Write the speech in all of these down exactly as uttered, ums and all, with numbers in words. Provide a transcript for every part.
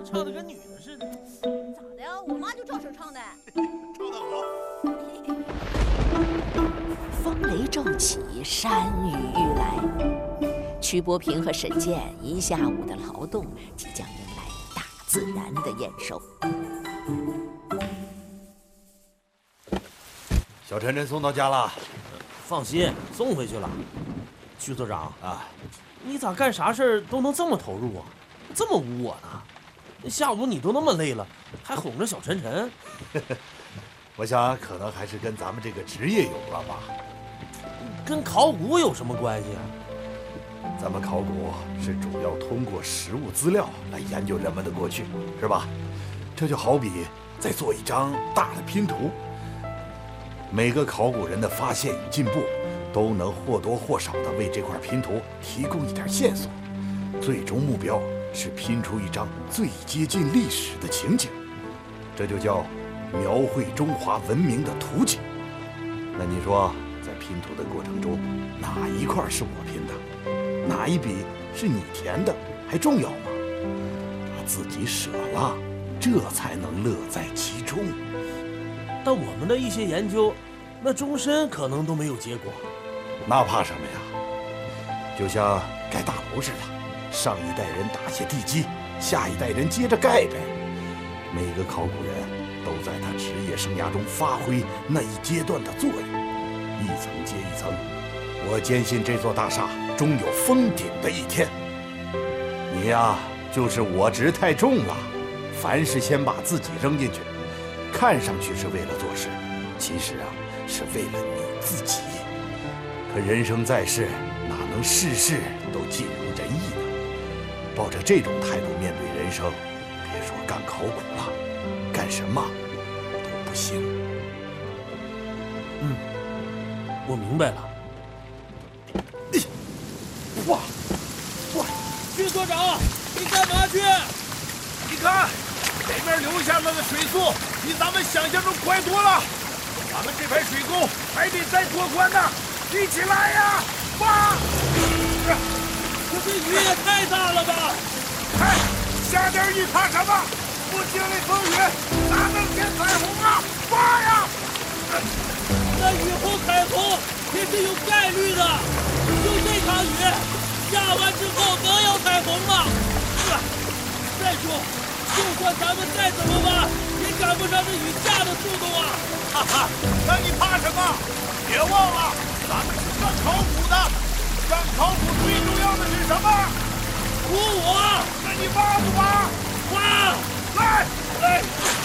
唱的跟女的似的。 咋的呀？我妈就照声唱的。 唱得好。 风雷骤起，山雨欲来。曲伯平和沈健一下午的劳动，即将迎来大自然的验收。 小晨晨送到家了。 放心，送回去了。曲所长啊，你咋干啥事儿都能这么投入啊？这么污我呢？下午你都那么累了，还哄着小晨晨。 我想可能还是跟咱们这个职业有关吧。 跟考古有什么关系啊？ 咱们考古是主要通过实物资料来研究人们的过去，是吧？这就好比在做一张大的拼图，每个考古人的发现与进步，都能或多或少地为这块拼图提供一点线索。最终目标是拼出一张最接近历史的情景，这就叫描绘中华文明的图景。那你说，在拼图的过程中，哪一块是我拼的？哪一笔是你填的，还重要吗？把自己舍了，这才能乐在其中。 但我们的一些研究，那终身可能都没有结果。 那怕什么呀？就像盖大楼似的，上一代人打下地基，下一代人接着盖呗。每个考古人都在他职业生涯中发挥那一阶段的作用，一层接一层。我坚信这座大厦终有封顶的一天。你呀，就是我执太重了，凡事先把自己扔进去，看上去是为了做事，其实啊，是为了你自己。可人生在世，哪能事事都尽如人意呢？抱着这种态度面对人生，别说干考古了，干什么都不行。 嗯，我明白了。 哇哇！ 徐所长，你干嘛去？ 你看，这边流下来的水速比咱们想象中快多了。咱们这排水沟还得再拓宽呢，一起来呀！哇！ 可这雨也太大了吧！ 哎，下点雨怕什么？不经历风雨，哪能见彩虹啊？哇呀！ 那雨后彩虹也是有概率的，就这场雨下完之后能有彩虹吗？再说，就算咱们再怎么挖，也赶不上这雨下的速度啊！ 哈哈，那你怕什么？别忘了，咱们是干考古的，干考古最重要的是什么？ 图我！ 那你挖不挖？ 挖！ 来来！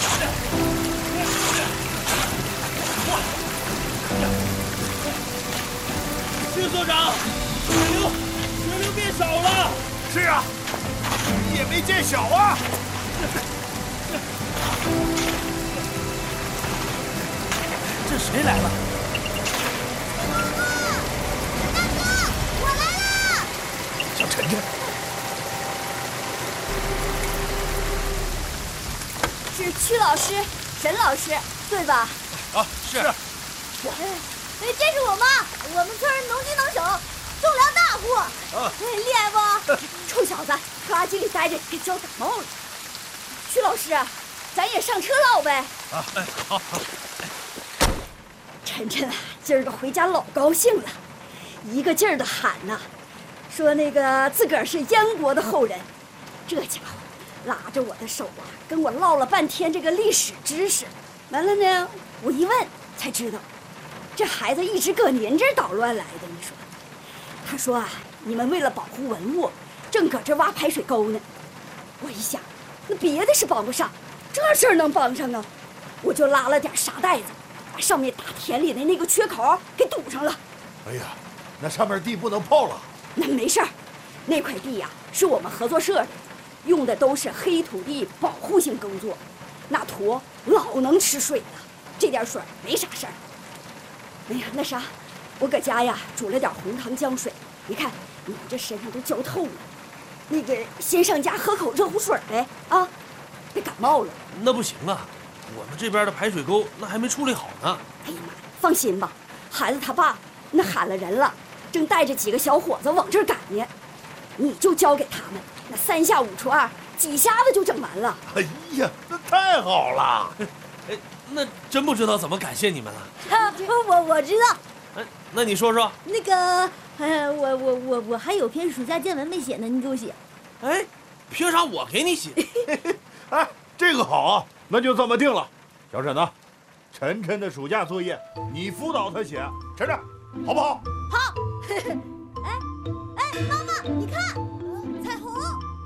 徐所长，水流水流变少了。 是啊，雨也没见小啊。 这谁来了？ 大哥，我来了！ 小晨晨， 是曲老师、沈老师，对吧？ 啊，是。 哎，这是我妈，我们村能屈能手，种粮大户。啊，厉害不？臭小子，垃圾里待着给浇感冒了。曲老师，咱也上车唠呗。 啊，哎，好好。 晨晨啊，今儿个回家老高兴了，一个劲儿的喊呐，说那个自个儿是燕国的后人。这家伙拉着我的手啊，跟我唠了半天这个历史知识。完了呢，我一问才知道，这孩子一直搁您这儿捣乱来的。你说，他说啊，你们为了保护文物，正搁这挖排水沟呢。我一想，那别的是帮不上，这事儿能帮上啊，我就拉了点沙袋子，把上面大田里的那个缺口给堵上了。 哎呀，那上面地不能泡了。 那没事儿，那块地呀、啊、是我们合作社的，用的都是黑土地保护性耕作，那土老能吃水了，这点水没啥事儿。哎呀，那啥，我搁家呀煮了点红糖姜水，你看你这身上都焦透了，那个先上家喝口热乎水呗啊，别感冒了。 那不行啊，我们这边的排水沟那还没处理好呢。 哎呀妈，放心吧，孩子他爸那喊了人了，正带着几个小伙子往这儿赶呢，你就交给他们，那三下五除二几下子就整完了。 哎呀，这太好了！ 哎，那真不知道怎么感谢你们了。 啊，我我知道， 哎，那你说说。 那个，呃，我我我我还有篇暑假见文没写呢，你给我写。 哎，凭啥我给你写？ 哎，这个好啊，那就这么定了。小沈呢？晨晨的暑假作业你辅导他写，晨晨，好不好？ 好。哎哎，妈妈，你看，彩虹。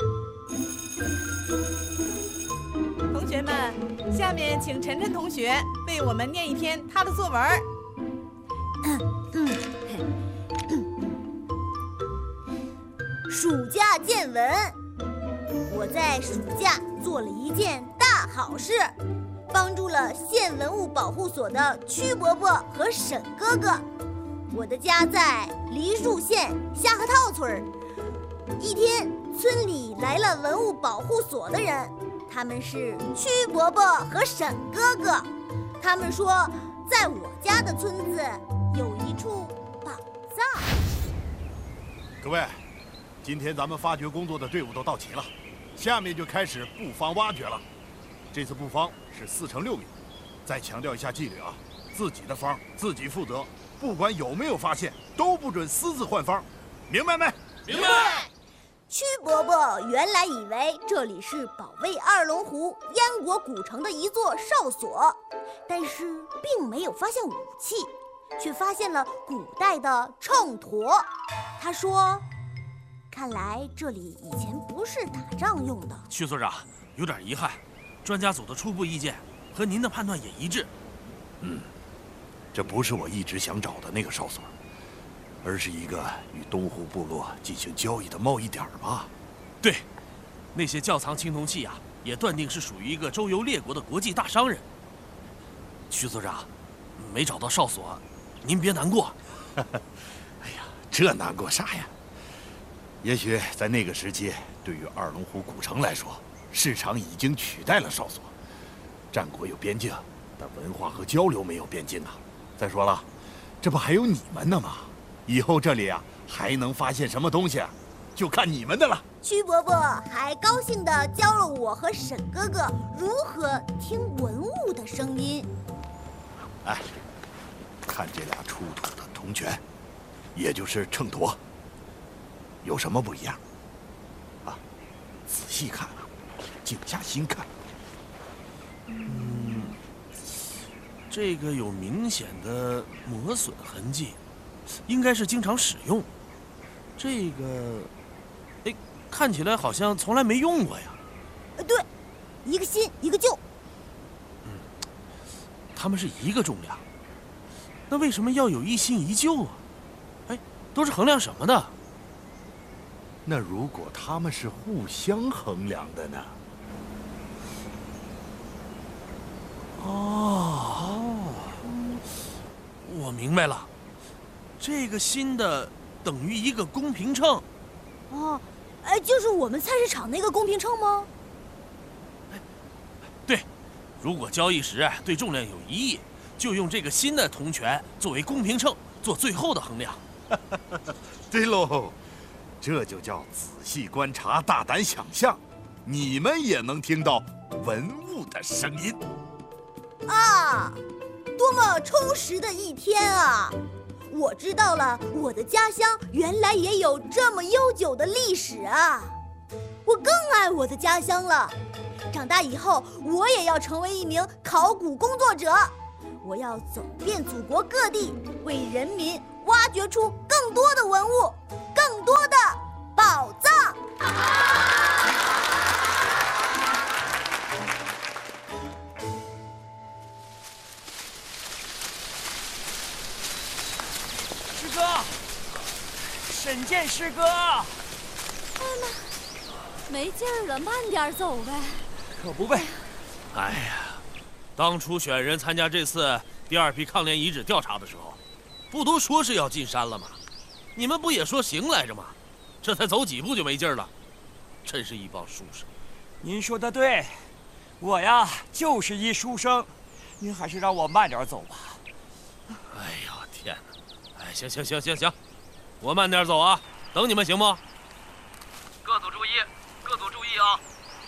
同学们，下面请晨晨同学为我们念一篇他的作文。 暑假见闻。我在暑假做了一件大好事，帮助了县文物保护所的曲伯伯和沈哥哥。我的家在梨树县下河套村。一天，村里来了文物保护所的人，他们是曲伯伯和沈哥哥。他们说，在我家的村子有一处宝藏。 各位，今天咱们发掘工作的队伍都到齐了，下面就开始布方挖掘了。这次布方是四乘六米，再强调一下纪律啊，自己的方自己负责，不管有没有发现，都不准私自换方，明白没？ 明白。 曲伯伯原来以为这里是保卫二龙湖燕国古城的一座哨所，但是并没有发现武器，却发现了古代的秤砣。他说，看来这里以前不是打仗用的。 曲所长，有点遗憾，专家组的初步意见和您的判断也一致。 嗯，这不是我一直想找的那个哨所，而是一个与东湖部落进行交易的贸易点吧？ 对，那些窖藏青铜器啊，也断定是属于一个周游列国的国际大商人。曲所长，没找到哨所，您别难过。 哎呀，这难过啥呀？也许在那个时期，对于二龙湖古城来说，市场已经取代了哨所。战国有边境，但文化和交流没有边境啊。再说了，这不还有你们呢吗？以后这里啊还能发现什么东西，就看你们的了。 曲伯伯还高兴地教了我和沈哥哥如何听文物的声音。 哎，看这俩出土的铜泉，也就是秤砣，有什么不一样？啊，仔细看啊，静下心看。 嗯，这个有明显的磨损痕迹，应该是经常使用。这个，哎，看起来好像从来没用过呀。 呃，对，一个新，一个旧。 嗯，它们是一个重量，那为什么要有一新一旧啊？哎，都是衡量什么的？ 那如果他们是互相衡量的呢？ 哦，我明白了，这个新的等于一个公平秤。 哦，哎，就是我们菜市场那个公平秤吗？ 对，如果交易时对重量有疑义，就用这个新的铜泉作为公平秤做最后的衡量。 对喽，这就叫仔细观察，大胆想象，你们也能听到文物的声音。 啊，多么充实的一天啊！我知道了，我的家乡原来也有这么悠久的历史啊！我更爱我的家乡了。长大以后，我也要成为一名考古工作者。我要走遍祖国各地，为人民挖掘出更多的文物，更多的宝藏。 师哥，沈健师哥， 哎妈，没劲儿了，慢点走呗。 可不呗。 哎呀，当初选人参加这次第二批抗联遗址调查的时候，不都说是要进山了吗？你们不也说行来着吗？这才走几步就没劲儿了，真是一帮书生。 您说的对，我呀就是一书生，您还是让我慢点走吧。 哎呦天哪！哎，行行行行行，我慢点走啊，等你们行不？ 各组注意，各组注意啊！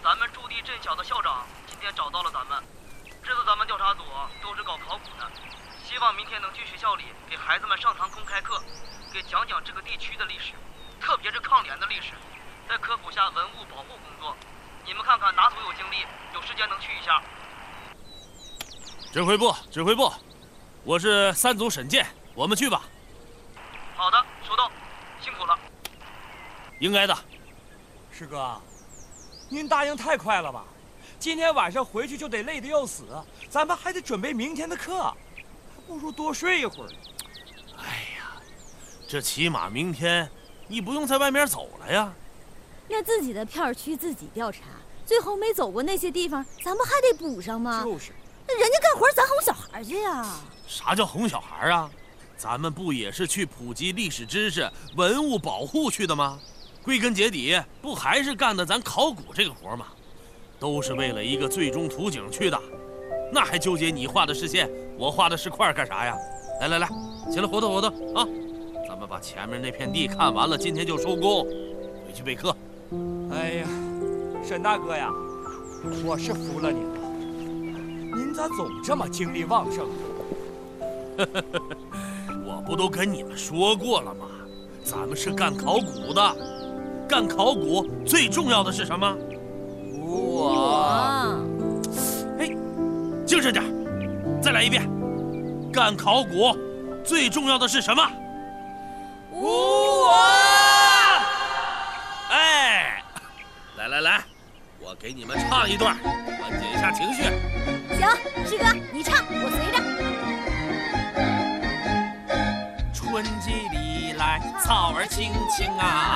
咱们驻地镇小的校长今天找到了咱们，知道咱们调查组都是搞考古的，希望明天能去学校里给孩子们上堂公开课，给讲讲这个地区的历史，特别是抗联的历史，在科普下文物保护工作。你们看看哪组有精力，有时间能去一下。 指挥部，指挥部，我是三组沈健，我们去吧。 好的，收到，辛苦了。 应该的。 师哥，您答应太快了吧？今天晚上回去就得累得要死，咱们还得准备明天的课，还不如多睡一会儿。 哎呀，这起码明天你不用在外面走了呀。 那自己的片区自己调查，最后没走过那些地方，咱们还得补上吗？ 就是， 那人家干活，咱哄小孩去呀。 啥叫哄小孩啊？咱们不也是去普及历史知识、文物保护去的吗？归根结底，不还是干的咱考古这个活吗？都是为了一个最终图景去的，那还纠结你画的是线，我画的是块干啥呀？来来来，起来活动活动啊！咱们把前面那片地看完了，今天就收工，回去备课。 哎呀，沈大哥呀，我是服了您了，您咋总这么精力旺盛？ 我不都跟你们说过了吗？咱们是干考古的。干考古最重要的是什么？ 我， 哎，精神点，再来一遍。干考古最重要的是什么？ 我。 哎，来来来，我给你们唱一段，缓解一下情绪。 行，师哥你唱，我随着。 春季里来，草儿青青啊。